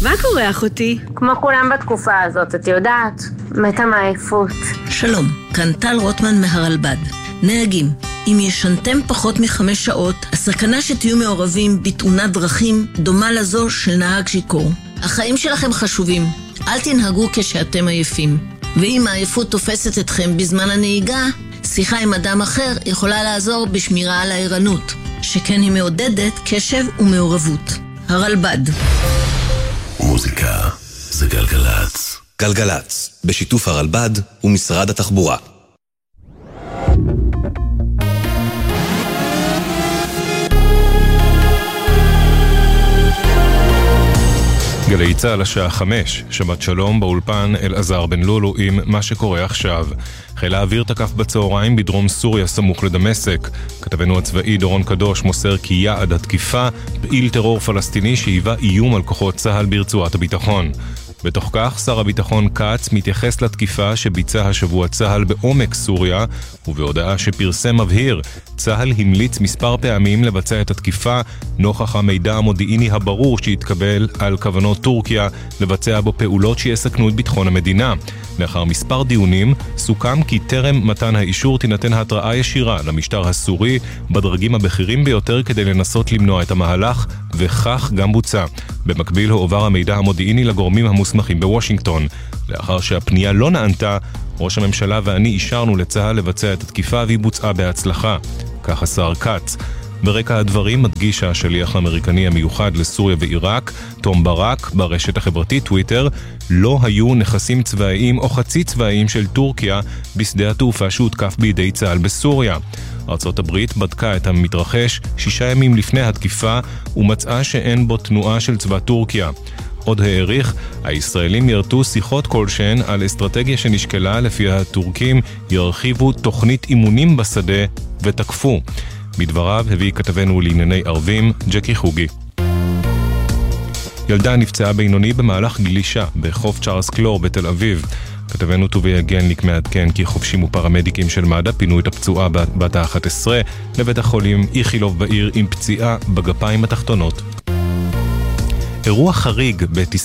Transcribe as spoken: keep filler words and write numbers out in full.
מה קורה אחותי? כמו כולם בתקופה הזאת, את יודעת, מתה מעייפות. שלום, כאן טל רוטמן מהרלב"ד. נהגים, אם ישנתם פחות מחמש שעות, הסכנה שתהיו מעורבים בתאונת דרכים דומה לזו של נהג שיכור. החיים שלכם חשובים, אל תנהגו כשאתם עייפים. ואם העייפות תופסת אתכם בזמן הנהיגה, שיחה עם אדם אחר יכולה לעזור בשמירה על הערנות, שכן היא מעודדת קשב ומעורבות. הרלב"ד. מוזיקה זה גלגלץ. גלגלץ, בשיתוף הרלב"ד ומשרד התחבורה. גלי צהל השעה חמש, שבת שלום באולפן אלעזר בן לולו עם מה שקורה עכשיו. חיל האוויר תקף בצהריים בדרום סוריה סמוך לדמשק. כתבנו הצבאי דורון קדוש מוסר כי יעד התקיפה פעיל טרור פלסטיני שהיווה איום על כוחות צהל ברצועת הביטחון. בתוך כך, שר הביטחון קץ מתייחס לתקיפה שביצע השבוע צהל בעומק סוריה, ובהודעה שפרסם מבהיר, צהל המליץ מספר פעמים לבצע את התקיפה, נוכח המידע המודיעיני הברור שהתקבל על כוונות טורקיה לבצע בו פעולות שיסכנו את ביטחון המדינה. לאחר מספר דיונים, סוכם כי טרם מתן האישור תינתן התראה ישירה למשטר הסורי בדרגים הבכירים ביותר כדי לנסות למנוע את המהלך, וכך גם בוצע. במקביל הועבר המידע המודיעיני לגורמים המוסמכים בוושינגטון. לאחר שהפנייה לא נענתה, ראש הממשלה ואני אישרנו לצהל לבצע את התקיפה והיא בוצעה בהצלחה. כך השר קץ. ברקע הדברים מדגיש השליח האמריקני המיוחד לסוריה ועיראק, תום ברק, ברשת החברתית טוויטר, לא היו נכסים צבאיים או חצי צבאיים של טורקיה בשדה התעופה שהותקף בידי צהל בסוריה. ארצות הברית בדקה את המתרחש שישה ימים לפני התקיפה ומצאה שאין בו תנועה של צבא טורקיה. עוד העריך, הישראלים ירתו שיחות כלשהן על אסטרטגיה שנשקלה לפי הטורקים ירחיבו תוכנית אימונים בשדה ותקפו. בדבריו הביא כתבנו לענייני ערבים ג'קי חוגי. ילדה נפצעה בינוני במהלך גלישה בחוף צ'ארלס קלור בתל אביב. כתבנו טובי הגנליק מעדכן כי חובשים ופרמדיקים של מד"א פינו את הפצועה בת ה-אחת עשרה לבית החולים איכילוב בעיר עם פציעה בגפיים התחתונות. אירוע חריג בטיסה